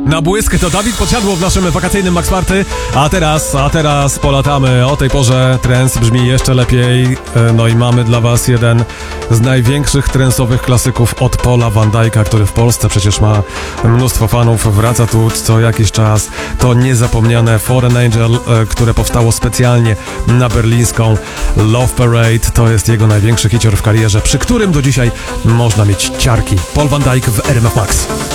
Na błysk to Dawid Podsiadło w naszym wakacyjnym Max Party. A teraz polatamy. O tej porze trance brzmi jeszcze lepiej. No i mamy dla was jeden z największych trance'owych klasyków od Paula Van Dyka, który w Polsce przecież ma mnóstwo fanów. Wraca tu co jakiś czas. To niezapomniane Foreign Angel, które powstało specjalnie na berlińską Love Parade. To jest jego największy hicior w karierze, przy którym do dzisiaj można mieć ciarki. Paul Van Dyk w RMF Max.